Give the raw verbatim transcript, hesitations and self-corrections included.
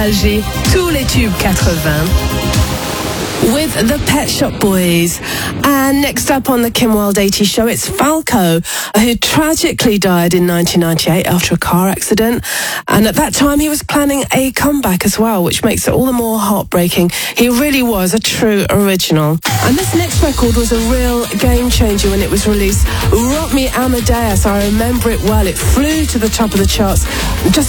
Nostalgie, tous les tubes quatre-vingts. With the Pet Shop Boys. And next up on the Kim Wilde eighties show, it's Falco, who tragically died in nineteen ninety-eight after a car accident. And at that time, he was planning a comeback as well, which makes it all the more heartbreaking. He really was a true original. And this next record was a real game changer when it was released. Rock Me Amadeus, I remember it well. It flew to the top of the charts just